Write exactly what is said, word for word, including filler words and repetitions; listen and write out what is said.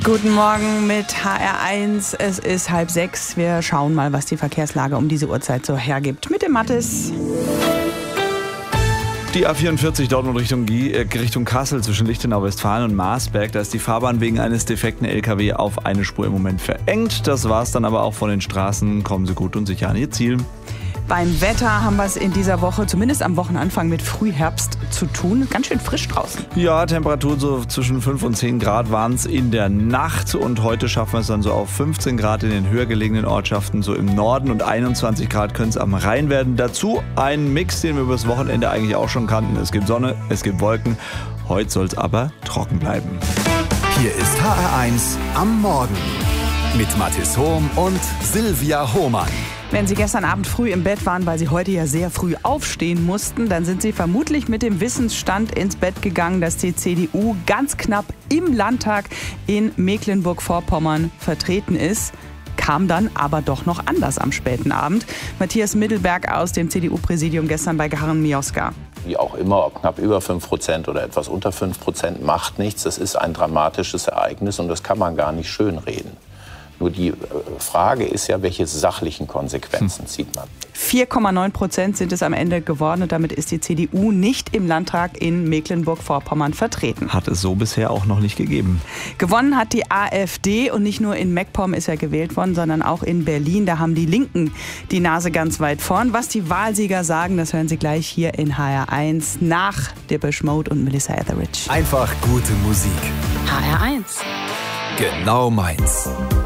Guten Morgen mit H R eins. Es ist halb sechs. Wir schauen mal, was die Verkehrslage um diese Uhrzeit so hergibt. Mit dem Mathis. Die A vierundvierzig Dortmund Richtung, Richtung Kassel zwischen Lichtenau, Westfalen und Marsberg. Da ist die Fahrbahn wegen eines defekten L K W auf eine Spur im Moment verengt. Das war's dann aber auch von den Straßen. Kommen Sie gut und sicher an Ihr Ziel. Beim Wetter haben wir es in dieser Woche, zumindest am Wochenanfang, mit Frühherbst zu tun. Ganz schön frisch draußen. Ja, Temperaturen so zwischen fünf und zehn Grad waren es in der Nacht. Und heute schaffen wir es dann so auf fünfzehn Grad in den höher gelegenen Ortschaften, so im Norden. Und einundzwanzig Grad können es am Rhein werden. Dazu ein Mix, den wir übers Wochenende eigentlich auch schon kannten. Es gibt Sonne, es gibt Wolken. Heute soll es aber trocken bleiben. Hier ist H R eins am Morgen mit Mathis Hohm und Silvia Hohmann. Wenn Sie gestern Abend früh im Bett waren, weil Sie heute ja sehr früh aufstehen mussten, dann sind Sie vermutlich mit dem Wissensstand ins Bett gegangen, dass die C D U ganz knapp im Landtag in Mecklenburg-Vorpommern vertreten ist. Kam dann aber doch noch anders am späten Abend. Matthias Mittelberg aus dem C D U-Präsidium gestern bei Garen Mioska. Wie auch immer, ob knapp über fünf Prozent oder etwas unter fünf Prozent, macht nichts. Das ist ein dramatisches Ereignis und das kann man gar nicht schönreden. Nur die Frage ist ja, welche sachlichen Konsequenzen zieht man? vier Komma neun Prozent sind es am Ende geworden und damit ist die C D U nicht im Landtag in Mecklenburg-Vorpommern vertreten. Hat es so bisher auch noch nicht gegeben. Gewonnen hat die AfD und nicht nur in MacPom ist er gewählt worden, sondern auch in Berlin. Da haben die Linken die Nase ganz weit vorn. Was die Wahlsieger sagen, das hören Sie gleich hier in H R eins nach Depeche Mode und Melissa Etheridge. Einfach gute Musik. H R eins. Genau meins.